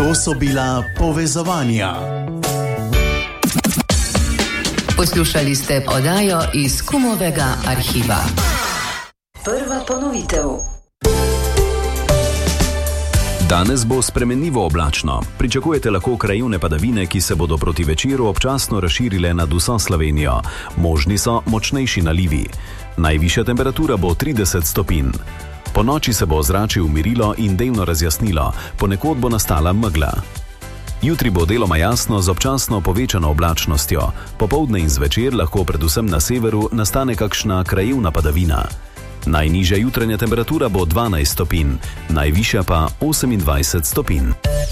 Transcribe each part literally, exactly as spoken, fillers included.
To so bila Povezovanja. Poslušali ste oddajo iz Kumovega arhiva. Prva ponovitev. Danes bo spremenljivo oblačno. Pričakujete lahko krajevne padavine, ki se bodo proti večeru občasno razširile nad vso Slovenijo. Možni so močnejši nalivi. Najvišja temperatura bo trideset stopinj. Po noči se bo ozračje umirilo in delno razjasnilo, ponekod bo nastala megla. Jutri bo deloma jasno z občasno povečano oblačnostjo. Popoldne in zvečer lahko predvsem na severu nastane kakšna krajevna padavina. Najnižja jutranja temperatura bo dvanajst stopinj, najvišja pa osemindvajset stopinj.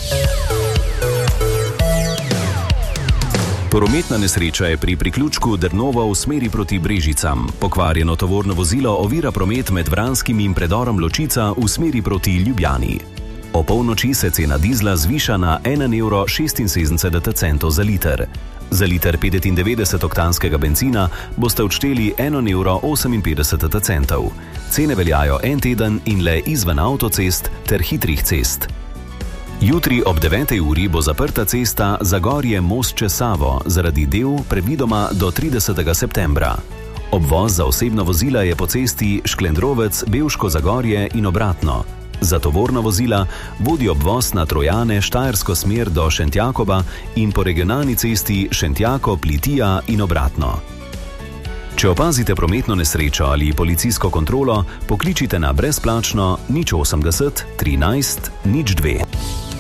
Prometna nesreča je pri priključku Drnovo v smeri proti Brežicam. Pokvarjeno tovorno vozilo ovira promet med Vranskim in predorom Ločica v smeri proti Ljubljani. O polnoči se cena dizla zviša na en evro šestinsedemdeset centov za liter. Za liter petindevetdesetoktanskega bencina boste odšteli en evro oseminpetdeset centov. Cene veljajo en teden in le izven avtocest ter hitrih cest. Jutri ob deveti uri bo zaprta cesta Zagorje-Most čez Savo zaradi del predvidoma do tridesetega septembra. Obvoz za osebna vozila je po cesti Šklendrovec-Bevško-Zagorje in obratno. Za tovorna vozila vodi obvoz na Trojane štajersko smer do Šentjakoba in po regionalni cesti Šentjako-Plitija in obratno. Če opazite prometno nesrečo ali policijsko kontrolo, pokličite na brezplačno nič osemdeset trinajst nič dve.